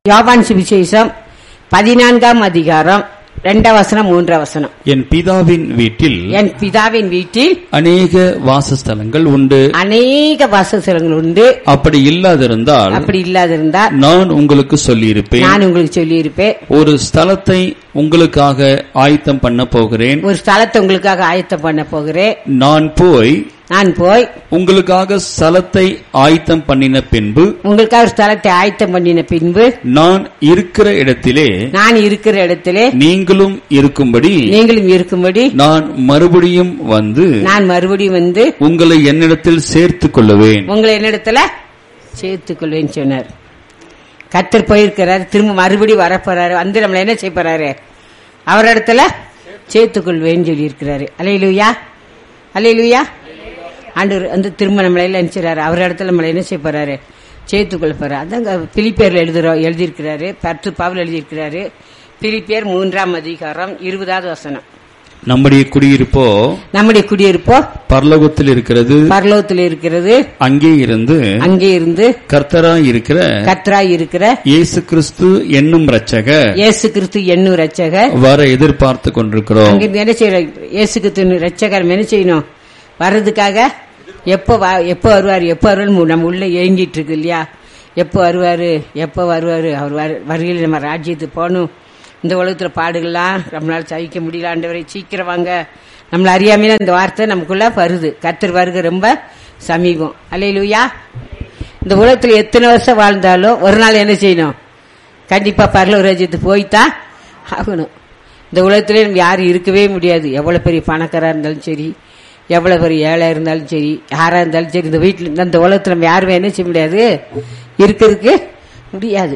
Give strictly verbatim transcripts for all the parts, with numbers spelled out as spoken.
யோவான் சுவிசேஷம் பதினான்காம் அதிகாரம் இரண்டாம் வசனம் மூன்றாம் வசனம். என் பிதாவின் வீட்டில் என் பிதாவின் வீட்டில் அநேக வாசஸ்தலங்கள் உண்டு. அநேக வாசஸ்தலங்கள் உண்டு. அப்படி இல்லாதிருந்தால் அப்படி இல்லாதிருந்தால் நான் உங்களுக்கு சொல்லியிருப்பேன். நான் உங்களுக்கு சொல்லியிருப்பேன். ஒரு ஸ்தலத்தை உங்களுக்காக ஆயத்தம் பண்ண போகிறேன். ஒரு ஸ்தலத்தை உங்களுக்காக ஆயத்தம் பண்ண போகிறேன். நான் போய் நான் போய் உங்களுக்காக ஸ்தலத்தை ஆயத்தம் பண்ணின பின்பு உங்களுக்காக ஸ்தலத்தை ஆயத்தம் பண்ணின பின்பு நான் இருக்கிற இடத்திலே நான் இருக்கிற இடத்திலே நீங்களும் இருக்கும்படி நீங்களும் இருக்கும்படி நான் மறுபடியும் வந்து நான் மறுபடியும் வந்து உங்களை என்னிடத்தில் சேர்த்துக் கொள்ளுவேன். உங்களை என்னிடத்துல சேர்த்துக் கொள்வேன் சொன்னார். கர்த்தர் போயிருக்கிறாரு, திரும்ப மறுபடியும் வரப்போறாரு, வந்து நம்மள என்ன செய்ய போறாரு, அவரிடத்துல சேர்த்துக் கொள்வேன்னு சொல்லி இருக்கிறாரு. அல்லேலூயா, அல்லேலூயா. ஆண்டவர் வந்து திரும்ப நம்மள எல்லாம் நினைச்சாரு, அவர் இடத்துல நம்மள என்ன செய்ய போறாரு, சேர்த்துக்கொள்ள போறாரு. அதாங்க பிலிப்பியர்ல எழுதுறோம் எழுதியிருக்கிறாரு, பத்து பவுல் எழுதியிருக்கிறாரு. பிலிப்பியர் மூன்றாம் அதிகாரம் இருபதாவது வசனம். நம்முடைய குடியிருப்போ நம்முடைய குடியிருப்போ பரலோகத்தில் இருக்கிறது, பரலோகத்தில் இருக்கிறது. அங்கே இருந்து அங்கே இருந்து கர்த்தராய் இருக்கிற கர்த்தராய் இருக்கிற இயேசு கிறிஸ்து என்னும் இரட்சகர் இயேசு கிறிஸ்து என்னும் இரட்சகர் வர எதிர்பார்த்து கொண்டிருக்கிறோம். அங்கே என்ன செய்யணும், இயேசு கிறிஸ்து இரட்சகர் என்ன செய்யணும், வர்றதுக்காக எப்போ எப்போ வருவாரு எப்போ வருவாரு நம்ம உள்ள ஏங்கிட்டு இருக்கு இல்லையா, எப்போ வருவாரு எப்போ வருவாரு, அவர் வருகையில் நம்ம ராஜ்யத்துக்கு போகணும், இந்த உலகத்துல பாடுகள்லாம் நம்மளால சகிக்க முடியல, ஆண்டவரை சீக்கிரம் வாங்க, நம்மள அறியாமையில இந்த வார்த்தை நமக்குள்ள வருது. கர்த்தர் வருகை ரொம்ப சமீபம். அல்லேலூயா. இந்த உலகத்துல எத்தனை வருஷம் வாழ்ந்தாலும் ஒரு நாள் என்ன செய்யணும், கண்டிப்பா பரலோக ராஜ்யத்துக்கு போய்தான் ஆகணும். இந்த உலகத்திலே நம்ம யாரும் இருக்கவே முடியாது. எவ்வளவு பெரிய பணக்காரா இருந்தாலும் சரி, எவ்வளவு பெரிய ஏழை இருந்தாலும் சரி, யாரா இருந்தாலும் சரி, இந்த வீட்டுல இந்த உலகத்துல நம்ம யாருமே என்ன செய்ய முடியாது, இருக்கிறதுக்கு முடியாது.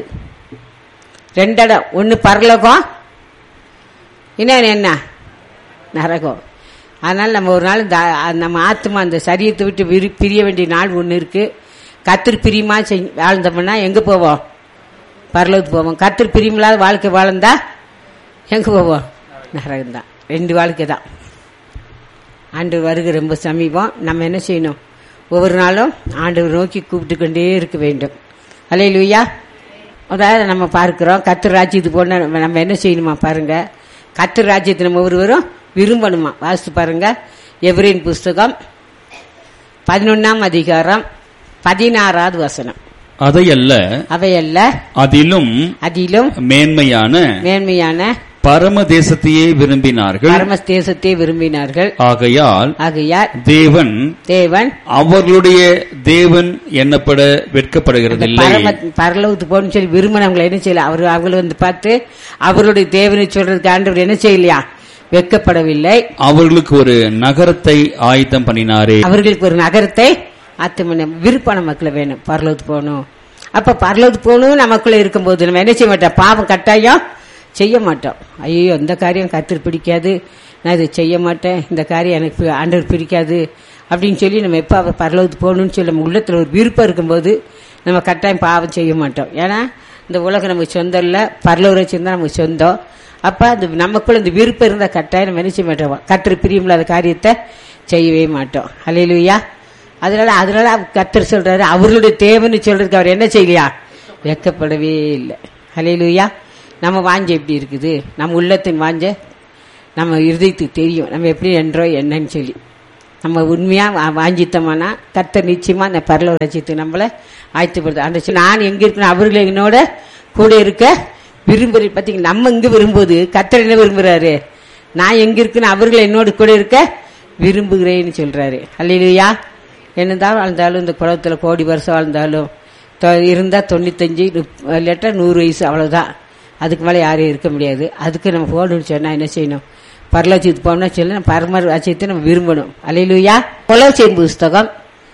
ரெண்டு இடம், ஒன்னு பரலோகம், இன்னொன்னு என்ன, நரகம். அதனால நம்ம ஒரு நாள் நம்ம ஆத்மா அந்த சரீரத்தை விட்டு பிரிய வேண்டிய நாள் ஒன்னு இருக்கு. கர்த்தர் பிரியமா வாழ்ந்தோம்னா எங்க போவோம், பரலோகத்துக்கு போவோம். கர்த்தர் பிரியமில்லாத வாழ்க்கை வாழ்ந்தா எங்க போவோம், நரகம் தான். ரெண்டு வாழ்க்கை தான். ஆண்டவர் வருகை ரொம்ப சமீபம். நம்ம என்ன செய்யணும், ஒவ்வொரு நாளும் ஆண்டவர் நோக்கி கூப்பிட்டு கொண்டே இருக்க வேண்டும். அல்லேலூயா. அதாவது நம்ம பார்க்கிறோம், கர்த்தர் ராஜ்யத்துக்கு போனா நம்ம என்ன செய்யணுமா பாருங்க, கர்த்தர் ராஜ்யத்தை நம்ம ஒருவரும் விரும்பணுமா. வாசித்து பாருங்க, எபிரேயர் புஸ்தகம் பதினொன்னாம் அதிகாரம் பதினாறாவது வசனம். அதையல்ல அவையல்ல அதிலும் அதிலும் மேன்மையான மேன்மையான பரம தேசத்தையே விரும்பினார்கள், பரம தேசத்தை விரும்பினார்கள். ஆகையால் ஆகையால் தேவன் தேவன் அவர்களுடைய தேவன் என்னப்பட வெட்கப்படுகிறதில்லை. பரலோகத்துக்கு போகணும்னு சொல்லி விரும்பினவங்களை என்ன செய்யல, அவர் அவங்களை வந்து பார்த்து அவருடைய தேவனை சொல்றதுக்கு ஆண்டவர் என்ன செய்யலையா, வெட்கப்படவில்லை. அவர்களுக்கு ஒரு நகரத்தை ஆயத்தம் பண்ணினாரே. அவர்களுக்கு ஒரு நகரத்தை ஆயத்தம் விருப்பான மக்களை வேணும், பரலோகத்துக்கு போகணும். அப்ப பரலோகத்துக்கு போகணும் நமக்குள்ள இருக்கும்போது நம்ம என்ன செய்ய மாட்டோம், பாவம் கட்டாயம் செய்ய மாட்டோம். ஐயோ இந்த காரியம் கர்த்தர் பிடிக்காது, நான் இதை செய்ய மாட்டேன், இந்த காரியம் எனக்கு ஆண்டவர் பிடிக்காது அப்படின்னு சொல்லி நம்ம எப்ப அவர் பரலோகத்துக்கு போகணும்னு சொல்லி நம்ம உள்ளத்துல ஒரு விருப்பம் இருக்கும்போது நம்ம கட்டாயம் பாவம் செய்ய மாட்டோம். ஏன்னா இந்த உலகம் நமக்கு சொந்தம் இல்ல, பரலோக ராஜ்யம் தான் நமக்கு சொந்தம். அப்ப அந்த நமக்குள்ள இந்த விருப்பம் இருந்தா கட்டாயம் நம்ம என்ன செய்ய மாட்டோம், கர்த்தர் பிரியமில்லாத காரியத்தை செய்யவே மாட்டோம். அல்லேலூயா. அதனால அதனால கர்த்தர் சொல்றாரு, அவர்களுடைய தேவன்னு சொல்றதுக்கு அவர் என்ன செய்யலையா, வெட்கப்படவே இல்லை. அல்லேலூயா. நம்ம வாஞ்ச எப்படி இருக்குது, நம்ம உள்ளத்தின் வாஞ்ச நம்ம இருதயத்துக்கு தெரியும், நம்ம எப்படி என்றோ என்னன்னு சொல்லி. நம்ம உண்மையா வாஞ்சித்தோம்னா கர்த்தர் நிச்சயமா அந்த பரலோக ராஜ்யத்துக்கு நம்மள ஆயத்தப்படுது. அந்த நான் எங்க இருக்கணும், அவர்கள் என்னோட கூட இருக்க விரும்புற. பாத்தீங்க, நம்ம இங்க விரும்புவது கர்த்தர் என்ன விரும்புறாரு, நான் எங்க இருக்குன்னு அவர்கள் என்னோட கூட இருக்க விரும்புகிறேன்னு சொல்றாரு. அல்லேலூயா. என்னதான் வாழ்ந்தாலும் இந்த குளத்துல கோடி வருஷம் வாழ்ந்தாலும் இருந்தா தொண்ணூத்தஞ்சு இல்லாட்டா நூறு வயசு அவ்வளவுதான், அதுக்கு மேலே யாரும் இருக்க முடியாது. அதுக்கு நம்ம போகணும்னு சொன்னா என்ன செய்யணும், பரலோகத்துக்கு போகணும்னா சொல்லி நம்ம பரம ராஜ்யத்தை நம்ம விரும்பணும். அல்லேலூயா. கொலோசியர் புஸ்தகம்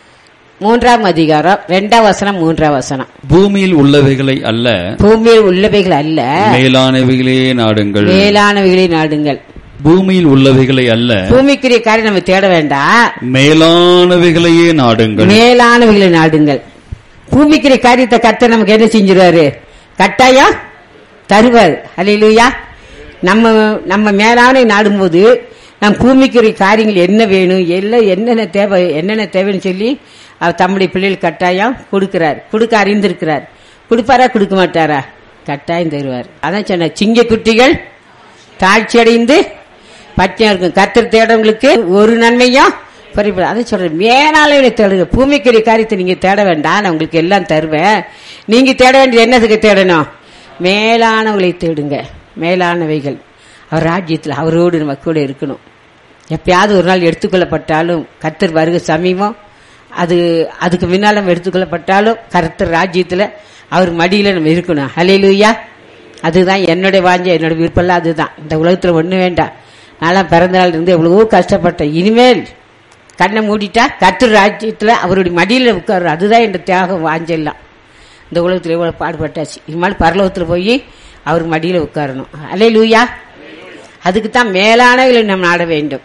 மூன்றாம் அதிகாரம் இரண்டாம் வசனம் மூன்றாம் வசனம். பூமியில் உள்ளவைகளை அல்ல, பூமியில் உள்ளவைகள் அல்ல, மேலானவைகளே நாடுங்கள், மேலானவைகளே நாடுங்கள். பூமியில் உள்ளவைகளை அல்ல, பூமிக்குரிய காரியம் நம்ம தேட வேண்டாம், மேலானவைகளையே நாடுங்கள், மேலானவைகளை நாடுங்கள். பூமிக்குரிய காரியத்தை கர்த்தர் நமக்கு என்ன செஞ்சிருவாரு, கட்டாயம் தருவார். அல்லேலூயா. நம்ம நம்ம மேலான நாடும்போது நம் பூமிக்குரிய காரியங்கள் என்ன வேணும், எல்லாம் என்னென்ன தேவை என்னென்ன தேவைன்னு சொல்லி அவர் தம்முடைய பிள்ளைகள் கட்டாயம் கொடுக்கிறார், கொடுக்க அறிந்திருக்கிறார். கொடுப்பாரா கொடுக்க மாட்டாரா, கட்டாயம் தருவார். அதான் சொன்ன சிங்க குட்டிகள் தாழ்ச்சி அடைந்து பட்டியா இருக்கும். கர்த்தர் தேடவங்களுக்கு ஒரு நன்மையும் குறைபட. அதை சொல்றேன், மேலாளர்களை தேடுங்க. பூமிக்குரிய காரியத்தை நீங்க தேட வேண்டாம், நான் உங்களுக்கு எல்லாம் தருவேன். நீங்க தேட வேண்டியது என்னதுக்கு தேடணும்? மேலானவங்களை தேடுங்க. மேலானவைகள் அவர் ராஜ்யத்தில் அவரோடு நம்ம கூட இருக்கணும். எப்பயாவது ஒரு நாள் எடுத்துக்கொள்ளப்பட்டாலும் கர்த்தர் வருகை சமீபம், அது அதுக்கு முன்னால நம்ம எடுத்துக்கொள்ளப்பட்டாலும் கர்த்தர் ராஜ்யத்துல அவர் மடியில நம்ம இருக்கணும். ஹல்லேலூயா. அதுதான் என்னுடைய வாஞ்ச, என்னோட விருப்பம். அதுதான் இந்த உலகத்துல ஒண்ணு வேண்டாம். நான்லாம் பிறந்த நாள் இருந்து எவ்வளவோ கஷ்டப்பட்டேன். இனிமேல் கண்ணை மூடிட்டா கர்த்தர் ராஜ்யத்துல அவருடைய மடியில உட்காரு. அதுதான் என் தியாகம் வாஞ்செல்லாம். இந்த உலகத்துல எவ்வளவு பாடுபட்டாச்சு. இனிமேல் பரலோகத்துல போய் அவர் மடியில உட்காரணும். ஹல்லேலூயா. அதுக்குத்தான் மேலானவர்களை நாம் நாட வேண்டும்.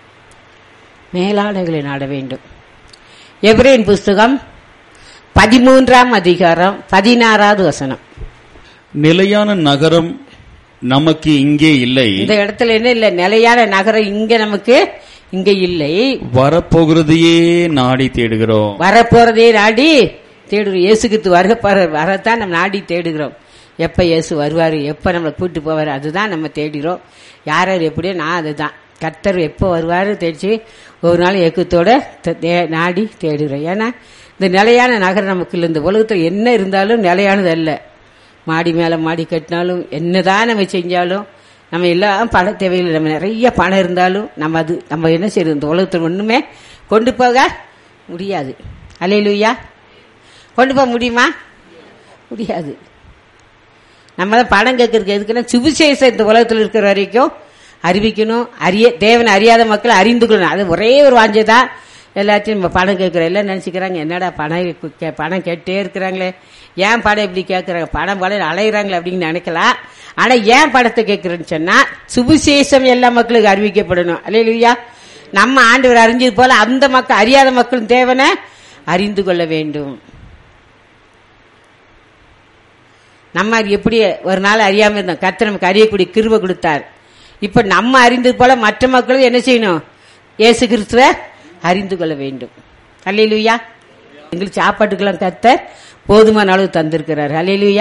மேலானவர்களை நாட வேண்டும். எபிரேயர் புஸ்தகம் பதிமூன்றாம் அதிகாரம் பதினாறாவது வசனம். நிலையான நகரம் நமக்கு இங்கே இல்லை. இந்த இடத்துல என்ன இல்லை? நிலையான நகரம் இங்க நமக்கு இங்க இல்லை. வரப்போகிறதையே நாடி தேடுகிறோம். வரப்போறதையே நாடி தேடுகிறோம். இயேசுக்கு வருக வரத்தான் நம்ம நாடி தேடுகிறோம். எப்ப இயேசு வருவாரு, எப்ப நம்மளை கூட்டு போவாரு, அதுதான் நம்ம தேடுகிறோம். யார் யார் எப்படியோ நான் அதுதான். கர்த்தர் எப்போ வருவாரு தேடிச்சு ஒரு நாள் ஏக்கத்தோட நாடி தேடுகிறோம். ஏன்னா இந்த நிலையான நகரம் நமக்கு இல்லை. இந்த உலகத்தில் என்ன இருந்தாலும் நிலையானது அல்ல. மாடி மேல மாடி கட்டினாலும் என்னதான் நம்ம செஞ்சாலும் நம்ம எல்லாம் பண தேவையில் நம்ம நிறைய பணம் இருந்தாலும் நம்ம அது நம்ம என்ன செய்யறது? இந்த உலகத்தில் ஒண்ணுமே கொண்டு போக முடியாது. அல்லேலூயா. கொண்டு போக முடியுமா? முடியாது. நம்ம தான் பணம் கேட்கறதுக்கு எதுக்குன்னா சுவிசேஷம் இந்த உலகத்தில் இருக்கிற வரைக்கும் அறிவிக்கணும். அறிய தேவனை அறியாத மக்களை அறிந்து கொள்ளணும். அது ஒரே ஒரு வாஞ்சதான். எல்லாத்தையும் நம்ம பணம் கேட்கிறோம். எல்லாம் நினைச்சுக்கிறாங்க, என்னடா பணம் பணம் கேட்டே இருக்கிறாங்களே, ஏன் படம் இப்படி கேட்கறாங்க, பணம் படம் அலைகிறாங்களே அப்படின்னு நினைக்கலாம். ஆனா ஏன் படத்தை கேட்கிறேன்னு சொன்னா சுவிசேஷம் எல்லா மக்களுக்கு அறிவிக்கப்படணும். அல்லேலூயா. நம்ம ஆண்டவர் அறிஞ்சது போல அந்த மக்கள் அறியாத மக்களும் தேவனை அறிந்து கொள்ள வேண்டும். நம்ம எப்படி ஒரு நாள் அறியாம இருந்தோம், கர்த்தர் நமக்கு அறியக்கூடிய கிருபை கொடுத்தார். இப்ப நம்ம அறிந்தது போல மற்ற மக்களும் என்ன செய்யணும்? இயேசு கிறிஸ்துவை அறிந்து கொள்ள வேண்டும். அல்லேலூயா. எங்களுக்கு சாப்பாட்டுக்கெல்லாம் கர்த்தர் போதுமான அளவு தந்திருக்கிறார். அல்லேலூயா.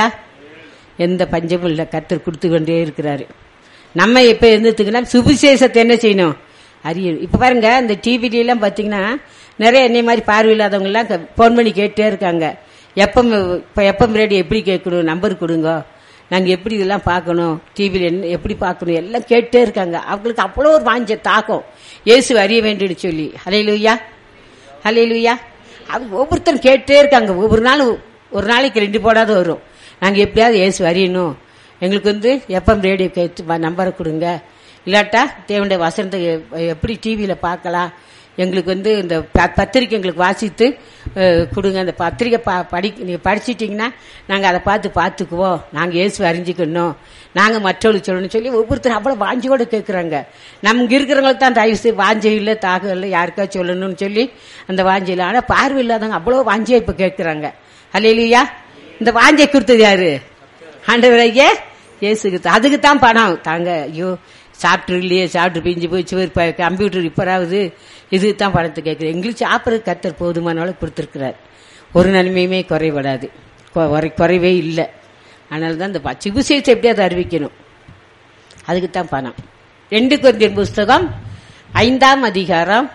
எந்த பஞ்சமும் இல்லை, கர்த்தர் கொடுத்து கொண்டே இருக்கிறாரு. நம்ம இப்ப இருந்ததுக்குன்னா சுவிசேஷத்தை என்ன செய்யணும்? அறியணும். இப்ப பாருங்க, இந்த டிவில எல்லாம் பாத்தீங்கன்னா நிறைய என்னை மாதிரி பார்வையில்லாதவங்க எல்லாம் போன் பண்ணி கேட்டே இருக்காங்க. எப்பம் இப்ப எப்பம் ரேடியோ எப்படி கேட்கணும், நம்பர் கொடுங்க, நாங்க எப்படி இதெல்லாம் பார்க்கணும், டிவியில என்ன எப்படி பார்க்கணும் எல்லாம் கேட்டே இருக்காங்க. அவங்களுக்கு அவ்வளோ ஒரு வாஞ்ச தாக்கம் இயேசு அறிய வேண்டும் சொல்லி. ஹல்லேலூயா. ஹல்லேலூயா. அது ஒவ்வொருத்தரும் கேட்டே இருக்காங்க. ஒவ்வொரு நாளும் ஒரு நாளைக்கு ரெண்டு போடாத வரும். நாங்க எப்படியாவது இயேசு அறியணும், எங்களுக்கு வந்து எப்பம் ரேடியோ கேட்டு நம்பரை கொடுங்க, இல்லாட்டா தேவனுடைய வசனத்தை எப்படி டிவியில பார்க்கலாம், எங்களுக்கு வந்து இந்த பத்திரிக்கை எங்களுக்கு வாசித்து கொடுங்க, அந்த பத்திரிக்கை படி நீங்க படிச்சிட்டீங்கன்னா நாங்க அதை பார்த்து பார்த்துக்குவோம், நாங்க இயேசு அறிஞ்சிக்கணும், நாங்க மற்றவங்களுக்கு சொல்லணும்னு சொல்லி ஒவ்வொருத்தரும் அவ்வளவு வாஞ்சியோட கேட்கறாங்க. நமக்கு இருக்கிறவங்களுக்கு தான் தயவு செய்து வாஞ்சை இல்லை, தாகம் இல்லை, யாருக்கா சொல்லணும்னு சொல்லி அந்த வாஞ்சை இல்லை. ஆனா பார்வை இல்லாதவங்க அவ்வளவு வாஞ்சியா இப்ப கேட்கறாங்க. அல்லேலூயா. இந்த வாஞ்சை கொடுத்தது யாரு? ஆண்டவரையே இயேசுக்கு. அதுக்குத்தான் பணம் தாங்க. ஐயோ சாப்பிட்டு இல்லையே, சாப்பிட்டு பிஞ்சு போய் சுவர் கம்ப்யூட்டர் ரிப்பேராகுது, இதுக்கு தான் பணத்தை கேட்குறேன். எங்களுக்கு சாப்பிட்றது கர்த்தர் போதுமான அளவு கொடுத்துருக்கிறார். ஒரு நன்மையுமே குறைபடாது, குறைவே இல்லை. அதனால தான் இந்த சுவிசேஷத்தை எப்படியாவது அறிவிக்கணும், அதுக்குத்தான் பணம். ரெண்டு கொரிந்தியர் புஸ்தகம் ஐந்தாம் அதிகாரம்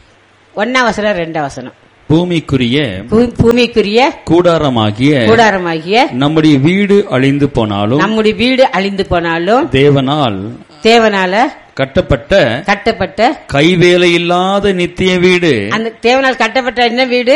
ஒன்னாம் வசனம் ரெண்டாம் வசனம். பூமிக்குரிய பூமிக்குரிய கூடாரமாகிய கூடாரமாகிய நம்முடைய வீடு அழிந்து போனாலும் நம்முடைய வீடு அழிந்து போனாலும் தேவனால் தேவனால கட்டப்பட்ட கட்டப்பட்ட கைவேலை இல்லாத நித்திய வீடு. அந்த தேவனால் கட்டப்பட்ட என்ன வீடு?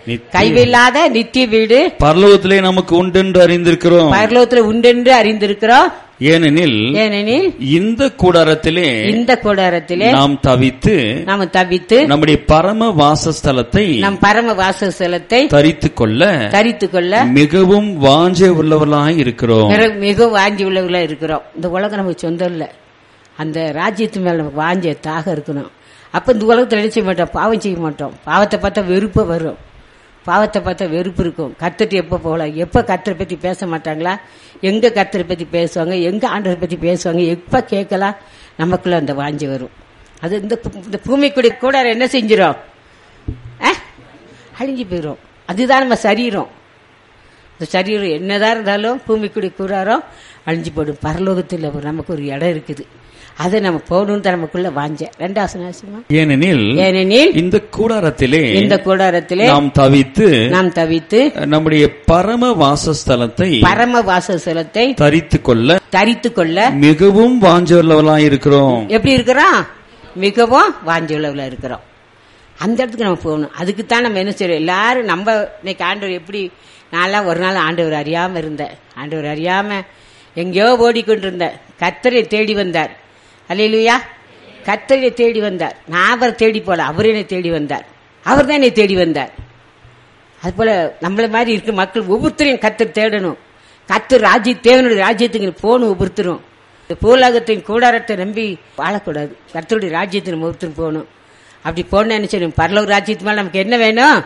கைவேலாத நித்திய வீடு பரலோகத்திலே நமக்கு உண்டென்று அறிந்திருக்கிறோம். பரலோகத்தில் உண்டென்று அறிந்திருக்கிறோம். ஏனெனில் ஏனெனில் இந்த கூடாரத்திலே இந்த கூடாரத்திலே நாம் தவித்து நாம் தவித்து நம்முடைய பரம வாசஸ்தலத்தை நம் பரம வாசஸ்தலத்தை தரித்துக் கொள்ள தரித்துக் கொள்ள மிகவும் வாஞ்சை உள்ளவர்களாய் இருக்கிறோம். மிகவும் வாஞ்சி உள்ளவர்களா இருக்கிறோம். இந்த உலகம் நமக்கு சொந்தம் இல்ல, அந்த ராஜ்யத்து மேல நமக்கு வாஞ்ச தாக இருக்கணும். அப்ப இந்த உலகத்தை நினைச்ச மாட்டோம், பாவம் செய்ய மாட்டோம். பாவத்தை பார்த்தா வெறுப்பு வரும், பாவத்தை பார்த்தா வெறுப்பு இருக்கும். கர்த்தர் எப்ப போகலாம், எப்ப கர்த்தரை பத்தி பேச மாட்டாங்களா, எங்க கர்த்தரை பத்தி பேசுவாங்க, எங்க ஆண்டவரை பத்தி பேசுவாங்க, எப்ப கேட்கலாம், நமக்குள்ள அந்த வாஞ்சி வரும். அது இந்த பூமிக்குடி கூட என்ன செஞ்சிடும்? அழிஞ்சு போயிடும். அதுதான் நம்ம சரீரம். இந்த சரீரம் என்னதான் இருந்தாலும் பூமிக்குடி கூறாரோ அழிஞ்சு போடும். பரலோகத்தில் ஒரு நமக்கு ஒரு இடம் இருக்குது, அதை நம்ம போகணும்னு நமக்குள்ள வாஞ்ச. ரெண்டாவது ஏனெனில் ஏனெனில் இந்த கூடாரத்திலே இந்த கூடாரத்திலே நாம் தவித்து நாம் தவித்து நம்முடைய பரம வாசஸ்தலத்தை பரம வாசஸ்தலத்தை தரித்து கொள்ள தரித்து கொள்ள மிகவும் வாஞ்சவர்களாய் இருக்கிறோம். எப்படி இருக்கிறோம்? மிகவும் வாஞ்சவர்களா இருக்கிறோம். அந்த இடத்துக்கு நம்ம போகணும். அதுக்குத்தான் நம்ம என்ன செய்யறோம்? எல்லாரும் நம்ம இன்னைக்கு ஆண்டவர் எப்படி, நான்லாம் ஒரு நாள் ஆண்டவர் அறியாம இருந்தேன். ஆண்டவர் அறியாம எங்கேயோ ஓடிக்கொண்டிருந்தேன். கர்த்தரை தேடி வந்தார். அல்லேலூயா. கர்த்தரை தேடி வந்தார். நான் அவரை தேடி போல, அவர் என்னை தேடி வந்தார். அவர் தான் என்னை தேடி வந்தார். அது போல நம்மள மாதிரி இருக்க மக்கள் ஒவ்வொருத்தரையும் கர்த்தர் தேடணும். கர்த்தர் ராஜ்ய தேவனுடைய ராஜ்யத்துக்கு போகணும். ஒவ்வொருத்தரும் இந்த பூலோகத்தின் கூடாரத்தை நம்பி வாழக்கூடாது. கர்த்தருடைய ராஜ்யத்தின் ஒவ்வொருத்தரும் போகணும். அப்படி போன என்ன செய்யணும்? பரலோக ராஜ்யத்து மேல நமக்கு என்ன வேணும்?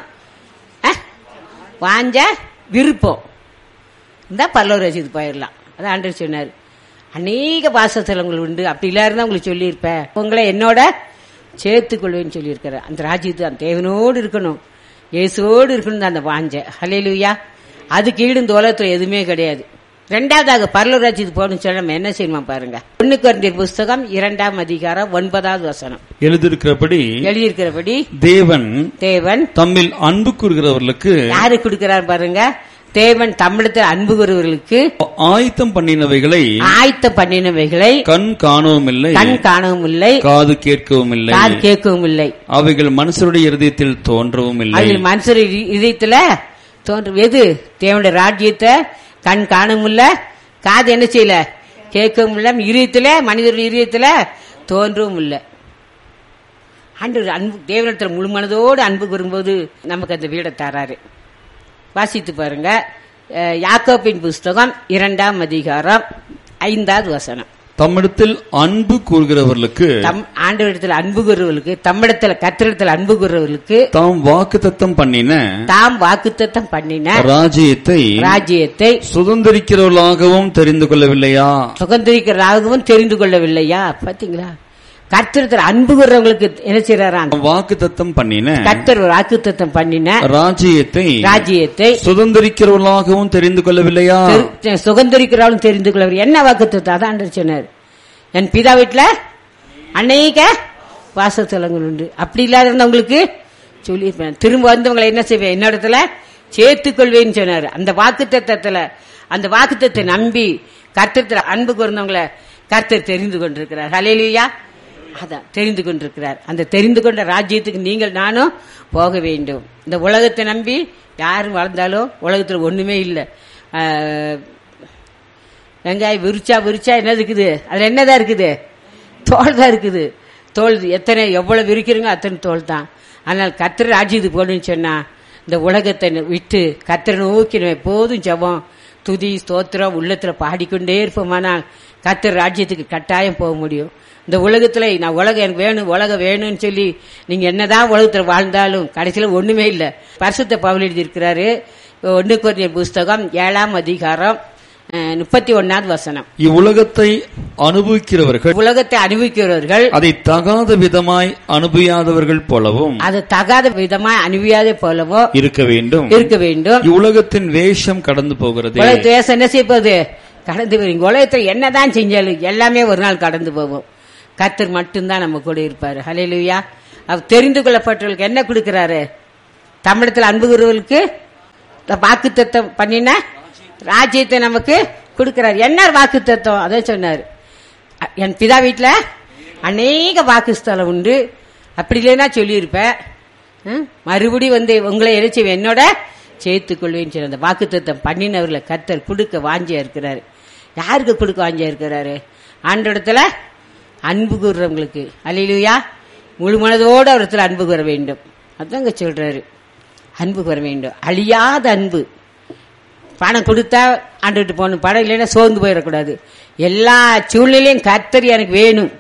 வாஞ்ச விருப்பம் இருந்தா பரலோக ராஜ்யத்துக்கு போயிடலாம். அதான் ஆண்டவர் சொன்னார். அநேக வாசஸ்தலங்கள் உண்டு, அப்படி இல்லாருந்தா உங்களுக்கு சொல்லியிருப்பேன், உங்களை என்னோட சேர்த்துக்கொள்வேன்னு சொல்லியிருக்கிற. அந்த ராஜ்யத்து அந்த தேவனோடு இருக்கணும், இயேசுவோடு இருக்கணும் அந்த வாஞ்ச. ஹல்லேலூயா. அதுக்கு ஈடு இந்த உலகத்துல எதுவுமே கிடையாது. ரெண்டாவதாக பரலோக ராஜ்யத்துக்கு போகணும்னு சொல்ல நம்ம என்ன செய்யணுமா பாருங்க. ஒன்னு கொரிந்தியர் புஸ்தகம் இரண்டாம் அதிகாரம் ஒன்பதாவது வசனம் எழுதியிருக்கிறபடி எழுதியிருக்கிறபடி தேவன் தேவன் தம்மில் அன்பு கூறுகிறவர்களுக்கு யாரு கொடுக்கிறார் பாருங்க. தேவன் தமிழத்தில் அன்பு கூறுவர்களுக்கு ஆயத்தம் பண்ணினவைகளை ஆயத்தம் பண்ணினவைகளை கண் காணவும் இல்லை, கண் காணவும் இல்லை, காது கேட்கவும் இல்லை, காது கேட்கவும் இல்லை. அவைகள் மனுஷருடைய இருதயத்தில் தோன்றவும் இல்லை. அவைகள் மனுஷருடைய இதயத்துல தோன்றும். எது? தேவனுடைய ராஜ்யத்தை கண் காணவும் இல்ல, காது என்ன செய்யல, கேட்கவும் இல்ல, இதயத்துல மனிதருடைய இதயத்துல தோன்றவும் இல்லை. ஆண்டவர் அன்பு தேவனிடத்தில் முழு மனதோடு அன்பு கூறும்போது நமக்கு அந்த வீடை தராரு. வாசித்து பாருங்க. யாக்கோபின் புஸ்தகம் இரண்டாம் அதிகாரம் ஐந்தாவது வசனம். தம்மிடத்தில் அன்பு கூறுகிறவர்களுக்கு ஆண்டவரிடத்தில் அன்பு கூறுவர்களுக்கு தம்மிடத்தில் கர்த்தரிடத்தில் அன்பு கூறுவர்களுக்கு தாம் வாக்குத்தத்தம் பண்ணின தாம் வாக்குத்தத்தம் பண்ணின ராஜ்யத்தை ராஜ்யத்தை சுதந்திரிக்கிறவர்களாகவும் தெரிந்து கொள்ளவில்லையா? சுதந்திரிக்கிறவர்களாகவும் தெரிந்து கொள்ளவில்லையா? பாத்தீங்களா? கர்த்தரிடத்தில் அன்பு கூறுறவங்களுக்கு என்ன செய்யறாங்க? வாக்குத்தத்தம் பண்ணின கர்த்தர் வாக்குத்தத்தம் பண்ணின ராஜ்யத்தை ராஜ்யத்தை சுதந்திரிக்கிறவர்களாகவும் தெரிந்து கொள்ளவில்லையா? சுதந்திரிக்கிறவர்களும் தெரிந்து கொள்ளவில்லை. என்ன வாக்குத்தத்தம்? அதான் சொன்னார். என் பிதா வீட்டுல அநேக வாசஸ்தலங்கள் உண்டு, அப்படி இல்லாதவங்களுக்கு சொல்லியிருப்பேன். திரும்ப வந்தவங்களை என்ன செய்வேன்? என்னிடத்துல சேர்த்துக் கொள்வேன்னு சொன்னார். அந்த வாக்குத்தத்தத்துல அந்த வாக்குத்தத்தை நம்பி கர்த்தரிடத்தில் அன்பு கூர்ந்தவங்களை கர்த்தர் தெரிந்து கொண்டிருக்கிறார். ஹல்லேலூயா. அதான் தெரிந்து கொண்டிருக்கிறார். அந்த தெரிந்து கொண்ட ராஜ்யத்துக்கு நீங்கள் நானும் போக வேண்டும். இந்த உலகத்தை நம்பி யாரும் வாழ்ந்தாலும் உலகத்துல ஒண்ணுமே இல்லை. வெங்காயம் விரிச்சா விரிச்சா என்ன இருக்குது? அதுல என்னதான் இருக்குது? தோல் தான் இருக்குது. தோல் எத்தனை எவ்வளவு விரிக்கிறீங்க அத்தனை தோல் தான். ஆனால் கர்த்தர் ராஜ்யத்துக்கு போகணும்னு சொன்னா இந்த உலகத்தை விட்டு கர்த்தரை நோக்கி எப்போதும் ஜெபம் துதி ஸ்தோத்திரம் உள்ளத்துல பாடிக்கொண்டே இருப்போமானால் கர்த்தர் ராஜ்யத்துக்கு கட்டாயம் போக முடியும். இந்த உலகத்துல நான் உலகம் எனக்கு வேணும் உலகம் வேணும்னு சொல்லி நீங்க என்னதான் உலகத்துல வாழ்ந்தாலும் கடைசியில ஒண்ணுமே இல்ல. பரிசுத்த பவுல் எழுதி இருக்கிறாரு. ஒன்னு கொரிந்தியர் புஸ்தகம் ஏழாம் அதிகாரம் முப்பத்தி ஒன்னாவது வசனம். இவ்வுலகத்தை அனுபவிக்கிறவர்கள் உலகத்தை அனுபவிக்கிறவர்கள் அதை தகாத விதமாய் அனுபவியாதவர்கள் போலவும் அது தகாத விதமாய் அனுபவியாத போலவோ இருக்க வேண்டும் இருக்க வேண்டும். இவ்வுலகத்தின் வேஷம் கடந்து போகிறது. உலகத்து வேஷம் என்ன செய்வது? கடந்து போறீங்க. உலகத்தை என்னதான் செஞ்சாலும் எல்லாமே ஒரு நாள் கடந்து போவோம். கர்த்தர் மட்டும்தான் நம்ம கூட இருப்பாரு. ஹல்லேலூயா. அவர் தெரிந்து கொள்ளப்பட்டவர்களுக்கு என்ன கொடுக்கிறாரு? தமிழத்தில் அன்பு கூறுவர்களுக்கு வாக்குத்தத்தம் பண்ணின ராஜ்யத்தை நமக்கு கொடுக்கிறார். என்ன வாக்குத்தத்தம்? அதான் சொன்னார். என் பிதா வீட்டுல அநேக வாக்குஸ்தலம் உண்டு, அப்படி இல்லைன்னா சொல்லியிருப்பேன். மறுபடியும் வந்து உங்களை இறைச்சி என்னோட சேர்த்துக் கொள்வேன்னு சொல்லி அந்த வாக்குத்தத்தம் பண்ணினவர்களை கர்த்தர் கொடுக்க வாஞ்சியா இருக்கிறாரு. யாருக்கு கொடுக்க வாஞ்சியா இருக்கிறாரு? ஆண்டோடத்துல அன்பு கூறுறவங்களுக்கு. அல்லேலூயா. முழு மனதோடு அவரத்துல அன்பு கூற வேண்டும். அதாங்க சொல்றாரு. அன்பு கூற வேண்டும். அழியாத அன்பு. பணம் கொடுத்தா ஆண்டுகிட்டு போகணும், பணம் இல்லைன்னா சோர்ந்து போயிடக்கூடாது. எல்லா சூழ்நிலையும் கர்த்தர் எனக்கு வேணும்,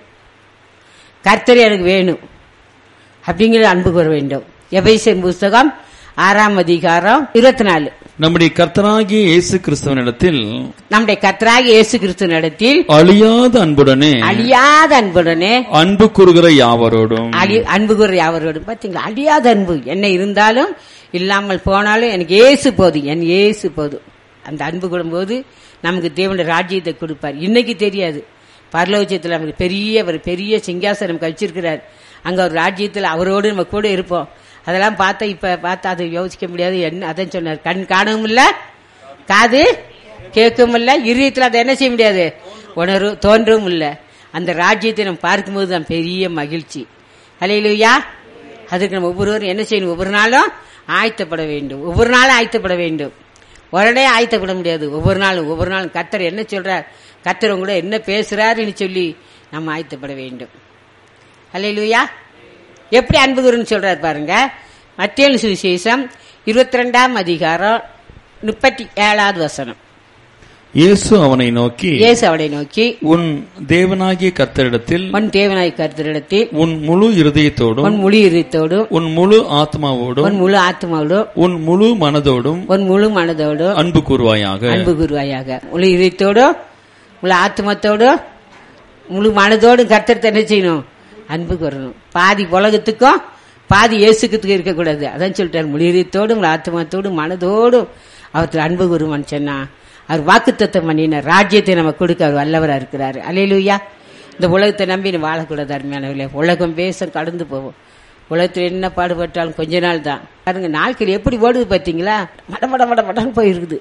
கர்த்தர் எனக்கு வேணும் அப்படிங்கிற அன்பு கூற வேண்டும். எபேசியர் புஸ்தகம் ஆறாம் அதிகாரம் இருபத்தி நாலு. நம்முடைய கர்த்தராகிய இயேசு கிறிஸ்துவனிடத்தில் நம்முடைய கர்த்தராகிய இயேசு கிறிஸ்துவனிடத்தில் அழியாத அன்புடனே அழியாத அன்புடனே அன்பு கூறுகிற யாவரோடும் அன்பு கூறுற யாவரோடும். பாத்தீங்களா? அழியாத அன்பு. என்ன இருந்தாலும் இல்லாமல் போனாலும் எனக்கு ஏசு போதும், என் ஏசு போதும். அந்த அன்பு கூடும்போது நமக்கு தேவனுடைய ராஜ்யத்தை கொடுப்பார். இன்னைக்கு தெரியாது, பரலோகத்தில் நமக்கு பெரிய ஒரு பெரிய சிங்காசனம் நமக்கு வச்சிருக்கிறார். அங்க ஒரு ராஜ்யத்தில் அவரோடு நம்ம கூட இருப்போம். அதெல்லாம் பார்த்தா இப்ப பார்த்தா அதை யோசிக்க முடியாது. என்ன அதான் சொன்னார், கண் காணவும் இல்ல, காது கேட்கவும் இல்ல, இருதயத்தில் அதை என்ன செய்ய முடியாது, உணர்வு தோன்றவும் இல்லை. அந்த ராஜ்யத்தை நம்ம பார்க்கும்போது தான் பெரிய மகிழ்ச்சி. அல்லேலூயா. அதுக்கு நம்ம ஒவ்வொருவரும் என்ன செய்யணும், ஒவ்வொரு நாளும் ஆயத்தப்பட வேண்டும். ஒவ்வொரு நாளும் ஆயத்தப்பட வேண்டும். உடனே ஆயத்தப்பட முடியாது. ஒவ்வொரு நாளும் ஒவ்வொரு நாளும் கர்த்தர் என்ன சொல்றார், கர்த்தர் உங்க கூட என்ன பேசுறாருன்னு சொல்லி நம்ம ஆயத்தப்பட வேண்டும். அல்லேலூயா. எப்படி அன்பு கூறுன்னு சொல்றாரு பாருங்க. மத்தேயு சுவிசேஷம் இருபத்தி ரெண்டாம் அதிகாரம் முப்பத்தி ஏழாவது வசனம். இயேசு அவனை நோக்கி இயேசு அவனை நோக்கி உன் தேவனாகிய கர்த்தரிடத்தில் உன் தேவனாகிய கர்த்தரிடத்தில் உன் முழு இருதயத்தோடும் உன் முழு இருதயத்தோடும் உன் முழு ஆத்மாவோடும் உன் முழு ஆத்மாவோடும் உன் முழு மனதோடும் உன் முழு மனதோடும் அன்பு கூர்வாயாக. அன்பு கூர்வாயாக. முழு இதயத்தோடும் முழு ஆத்மத்தோடும் முழு மனதோடும் கர்த்தர் என்ன செய்யணும், அன்பு கூறணும். பாதி உலகத்துக்கும் பாதி இயேசுக்கு இருக்கக்கூடாது. அதான் சொல்லிட்டாரு, முழு இதயத்தோடும் முழு ஆத்மத்தோடும் மனதோடும் அவருக்கு அன்பு கூறுவான்னு சொன்னா அவர் வாக்குத்தத்தம் பண்ணின ராஜ்யத்தை நம்ம கொடுக்க அவர் வல்லவரா இருக்கிறாரு. அல்லேலூயா. இந்த உலகத்தை நம்பி நீ வாழக்கூடாது அருமையானவர்களே. உலகம் பேச கடந்து போவோம். உலகத்தில் என்ன பாடுபட்டாலும் கொஞ்ச நாள் தான். பாருங்க, நாட்கள் எப்படி ஓடுது பார்த்தீங்களா, மட மட மட மடன்னு போயிருக்குது.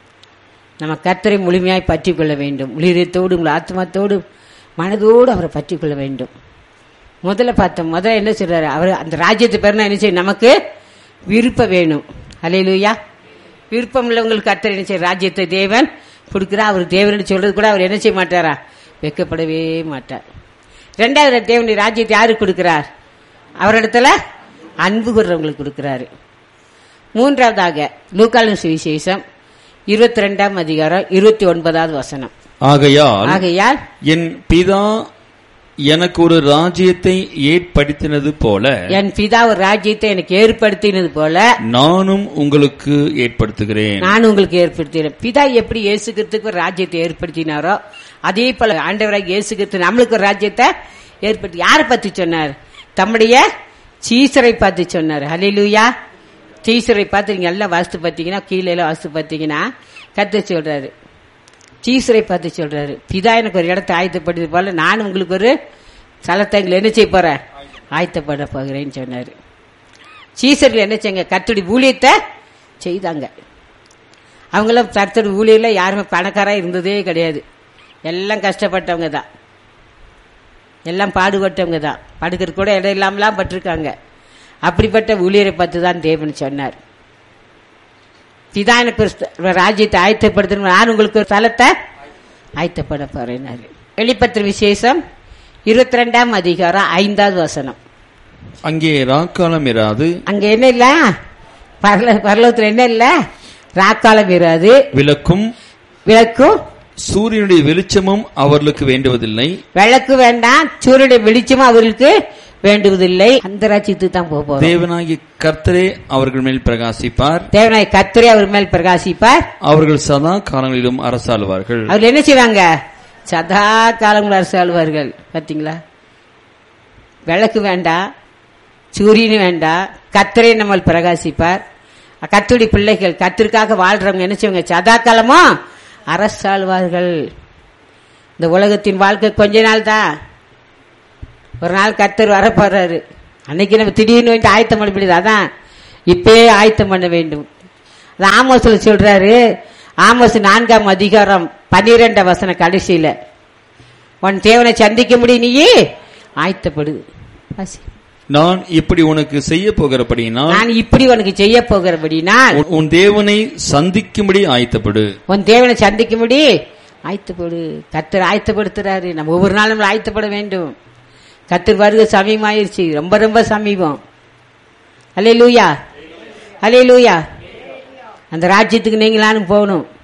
நம்ம கர்த்தரை முழுமையாய் பற்றி கொள்ள வேண்டும். முழுதத்தோடு உங்கள் ஆத்மாத்தோடு மனதோடு அவரை பற்றி கொள்ள வேண்டும். முதல்ல பார்த்தோம், முதல்ல என்ன சொல்றாரு, அவர் அந்த ராஜ்யத்தை பேர்னா என்ன செய்யும், நமக்கு விருப்பம் வேணும். அல்லேலூயா. விருப்பம் உள்ளவங்களுக்கு கர்த்தர் என்ன செய்ய, ராஜ்யத்தை தேவன் கொடுக்கிறா. அவர் தேவன் சொல்றது கூட அவர் என்ன செய்ய மாட்டாரா, வெட்கப்படவே மாட்டார். ரெண்டாவது தேவனுடைய ராஜ்யத்தை யாருக்கு கொடுக்கிறார், அவரிடத்துல அன்பு கூர்றவங்களுக்கு கொடுக்கிறாரு. மூன்றாவதாக லூக்காவின் சுவிசேஷம் இருபத்தி ரெண்டாம் அதிகாரம் இருபத்தி ஒன்பதாவது வசனம். ஆகையால் ஆகையால் என் பிதா எனக்கு ஒரு ராஜ்யத்தை ஏற்படுத்தினது போல என் பிதா ஒரு ராஜ்யத்தை எனக்கு ஏற்படுத்தினது போல நானும் உங்களுக்கு ஏற்படுத்துகிறேன். நான் உங்களுக்கு ஏற்படுத்துகிறேன். பிதா எப்படி இயேசு கிறிஸ்துவுக்கு ஒரு ராஜ்யத்தை ஏற்படுத்தினாரோ அதே போல ஆண்டவராக இயேசு கிறிஸ்து நம்மளுக்கு ஒரு ராஜ்யத்தை ஏற்படுத்தி, யாரை பத்தி சொன்னார், தம்முடைய சீசரை பார்த்து சொன்னார். ஹல்லேலூயா. சீசரை பார்த்து நீங்க எல்லாம் வாஸ்து பார்த்தீங்கன்னா, கீழே எல்லாம் வாஸ்து பார்த்தீங்கன்னா கர்த்தர் சொல்றாரு, சீசரை பார்த்து சொல்றாரு, பிதா எனக்கு ஒரு இடத்தை ஆயத்தப்படுது போல நான் உங்களுக்கு ஒரு ஸ்தலத்தை என்ன செய்ய போறேன், ஆயத்தப்பட போகிறேன்னு சொன்னாரு. சீசர்கள் என்ன செய்ய, கர்த்தருடைய ஊழியத்தை செய்தாங்க. அவங்களும் கர்த்தருடைய ஊழியர்ல யாருமே பணக்காரா இருந்ததே கிடையாது. எல்லாம் கஷ்டப்பட்டவங்க தான், எல்லாம் பாடுபட்டவங்க தான், படுக்கிற கூட இடம் இல்லாமலாம் பட்டிருக்காங்க. அப்படிப்பட்ட ஊழியரை பார்த்து தான் தேவன் சொன்னார், பிதா எனக்கு ஒரு ராஜ்யத்தை ஆயத்தப்படுத்த நான் உங்களுக்கு ஒரு தலத்தை ஆயத்தப்பட போறேன். வெளிப்பத்திர விசேஷம் இருபத்தி ரெண்டாம் அதிகாரம் ஐந்தாவது வசனம். அங்கே ராக்காலம் இராது, அங்க என்ன இல்ல, பரலோகத்துல என்ன இல்ல, ராக்காலம் இராது, விளக்கும் விளக்கும் சூரியனுடைய வெளிச்சமும் அவர்களுக்கு வேண்டுவதில்லை. விளக்கு வேண்டாம், சூரியனுடைய வெளிச்சமும் அவர்களுக்கு வேண்டுவதில்லை. அந்த ராஜ்யத்துக்கு தான் போவோம். தேவனாகிய கர்த்தரே அவர்கள் மேல் பிரகாசிப்பார். தேவனாகிய கர்த்தரே அவர் மேல் பிரகாசிப்பார். அவர்கள் சதா காலங்களிலும் அரசாளுவார்கள். அவர்கள் என்ன செய்வாங்க, சதா காலங்களும் அரசாளுவார்கள். பாத்தீங்களா, விளக்கு வேண்டாம், சூரியன் வேண்டாம், கர்த்தரே நம்ம பிரகாசிப்பார். கர்த்தருடைய பிள்ளைகள் கர்த்தருக்காக வாழ்றவங்க என்ன செய்வாங்க, சதா காலமும் அரசாளுவார்கள். இந்த உலகத்தின் வாழ்க்கை கொஞ்ச நாள் தான். ஒரு நாள் கர்த்தர் வரப்போறாரு, அன்னைக்கு நம்ம திடீர்னு வந்து ஆயத்தம் பண்ண முடியாது. அதான் இப்பயே ஆயத்தம் பண்ண வேண்டும். ஆமோஸ்ல சொல்றாரு, ஆமோஸ் நான்காம் அதிகாரம் பன்னிரெண்டாம் வசனம் கடைசியில, உன் தேவனை சந்திக்க முடியும், நீ ஆயத்தப்படுது. நான் இப்படி உனக்கு செய்ய போகிறபடினால் நான் இப்படி உனக்கு செய்ய போகிறபடினால் உன் தேவனை சந்திக்கும்படி ஆயத்தப்படு. உன் தேவனை சந்திக்கும்படி ஆயத்தப்படு. கர்த்தர் ஆயத்தப்படுத்துறாரு. நம்ம ஒவ்வொரு நாளும் ஆயத்தப்பட வேண்டும். கர்த்தர் வருகை சமீபமாயிருச்சு, ரொம்ப ரொம்ப சமீபம். அல்லேலூயா, அல்லேலூயா. அந்த ராஜ்யத்துக்கு நீங்களானும் போகணும்.